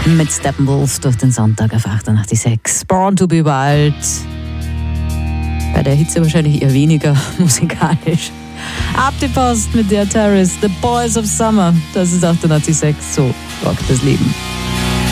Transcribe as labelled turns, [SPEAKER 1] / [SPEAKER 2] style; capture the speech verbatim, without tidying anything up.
[SPEAKER 1] mit Steppenwolf durch den Sonntag auf achtundachtzig. Born to be Wild. Bei der Hitze wahrscheinlich eher weniger musikalisch. Ab die Post mit der Terrace, The Boys of Summer. Das ist achtundachtzig. So rockt das Leben.